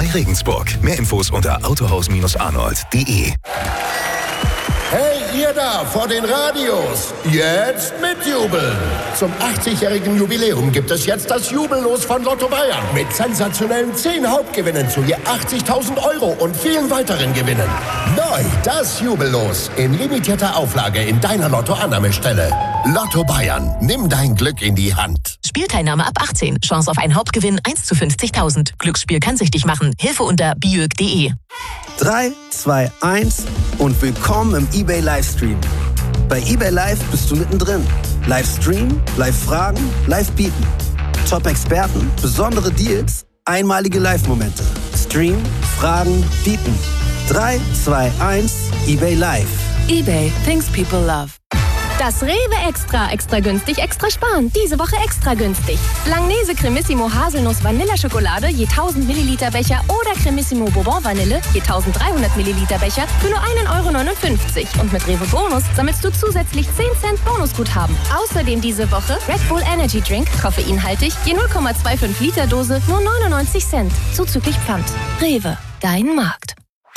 bei Regensburg. Mehr Infos unter autohaus-arnold.de. Hey, ihr da vor den Radios, jetzt mitjubeln. Zum 80-jährigen Jubiläum gibt es jetzt das Jubellos von Lotto Bayern. Mit sensationellen 10 Hauptgewinnen zu je 80.000 € und vielen weiteren Gewinnen. Neu, das Jubellos in limitierter Auflage in deiner Lotto-Annahmestelle. Lotto Bayern, nimm dein Glück in die Hand. Spielteilnahme ab 18. Chance auf einen Hauptgewinn 1 zu 50.000. Glücksspiel kann süchtig machen. Hilfe unter biög.de. 3, 2, 1 und willkommen im eBay Livestream. Bei eBay Live bist du mittendrin. Livestream, Live-Fragen, Live-Bieten. Top-Experten, besondere Deals, einmalige Live-Momente. Stream, Fragen, Bieten. 3, 2, 1, eBay Live. eBay, things people love. Das Rewe Extra günstig, extra sparen. Diese Woche extra günstig. Langnese Cremissimo Haselnuss Vanilleschokolade je 1000 Milliliter Becher oder Cremissimo Bourbon Vanille je 1300 Milliliter Becher für nur 1,59 €. Und mit Rewe Bonus sammelst du zusätzlich 10 Cent Bonusguthaben. Außerdem diese Woche Red Bull Energy Drink, koffeinhaltig, je 0,25 Liter Dose, nur 99 Cent. Zuzüglich Pfand. Rewe, dein Markt.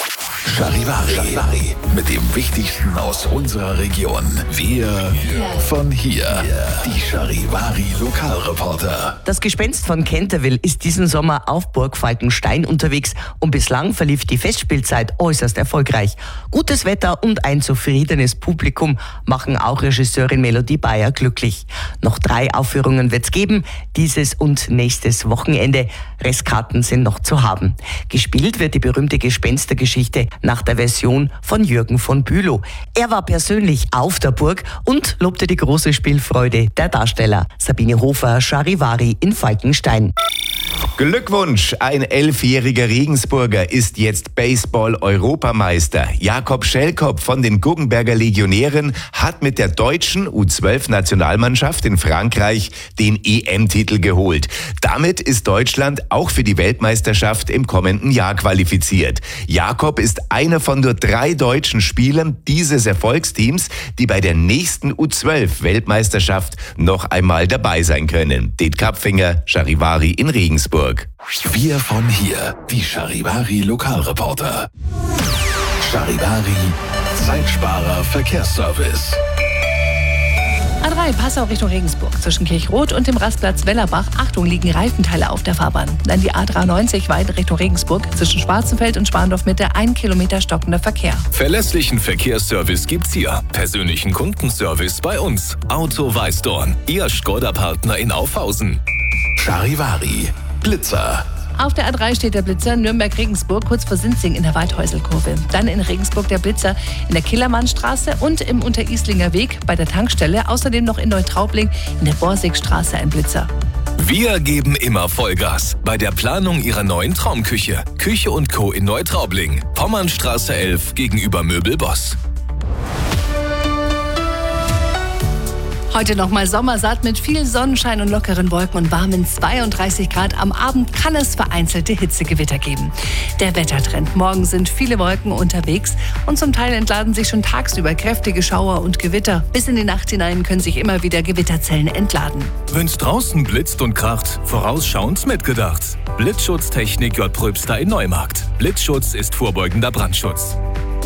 Charivari. Mit dem Wichtigsten aus unserer Region. Wir von hier. Die Charivari Lokalreporter. Das Gespenst von Canterville ist diesen Sommer auf Burg Falkenstein unterwegs und bislang verlief die Festspielzeit äußerst erfolgreich. Gutes Wetter und ein zufriedenes Publikum machen auch Regisseurin Melody Bayer glücklich. Noch 3 Aufführungen wird's geben, dieses und nächstes Wochenende. Restkarten sind noch zu haben. Gespielt wird die berühmte Gespenstergeschichte nach der Version von Jürgen von Bülow. Er war persönlich auf der Burg und lobte die große Spielfreude der Darsteller. Sabine Hofer, Charivari in Falkenstein. Glückwunsch! Ein 11-jähriger Regensburger ist jetzt Baseball-Europameister. Jakob Schellkop von den Guggenberger Legionären hat mit der deutschen U12-Nationalmannschaft in Frankreich den EM-Titel geholt. Damit ist Deutschland auch für die Weltmeisterschaft im kommenden Jahr qualifiziert. Jakob ist einer von nur 3 deutschen Spielern dieses Erfolgsteams, die bei der nächsten U12-Weltmeisterschaft noch einmal dabei sein können. Det Kapfinger, Charivari in Regensburg. Wir von hier. Die Charivari Lokalreporter. Charivari Zeitsparer Verkehrsservice. A3 Passau Richtung Regensburg. Zwischen Kirchroth und dem Rastplatz Wellerbach. Achtung, liegen Reifenteile auf der Fahrbahn. Dann die A93 weiter Richtung Regensburg. Zwischen Schwarzenfeld und Schwandorf Mitte 1 Kilometer stockender Verkehr. Verlässlichen Verkehrsservice gibt's hier. Persönlichen Kundenservice bei uns. Auto Weißdorn. Ihr Škoda-Partner in Aufhausen. Charivari Blitzer. Auf der A3 steht der Blitzer Nürnberg-Regensburg kurz vor Sinzing in der Waldhäuselkurve. Dann in Regensburg der Blitzer in der Killermannstraße und im Unterieslinger Weg bei der Tankstelle. Außerdem noch in Neutraubling in der Borsigstraße ein Blitzer. Wir geben immer Vollgas bei der Planung Ihrer neuen Traumküche. Küche & Co. in Neutraubling. Pommernstraße 11 gegenüber Möbelboss. Heute nochmal sommersatt mit viel Sonnenschein und lockeren Wolken und warmen 32 Grad. Am Abend kann es vereinzelte Hitzegewitter geben. Der Wettertrend. Morgen sind viele Wolken unterwegs und zum Teil entladen sich schon tagsüber kräftige Schauer und Gewitter. Bis in die Nacht hinein können sich immer wieder Gewitterzellen entladen. Wenn's draußen blitzt und kracht, vorausschauend mitgedacht. Blitzschutztechnik J. Pröbster in Neumarkt. Blitzschutz ist vorbeugender Brandschutz.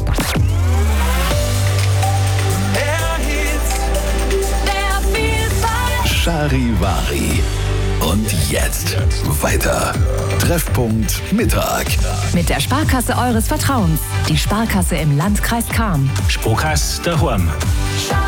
Charivari. Und jetzt weiter. Treffpunkt Mittag. Mit der Sparkasse eures Vertrauens. Die Sparkasse im Landkreis Cham. Sparkasse daheim.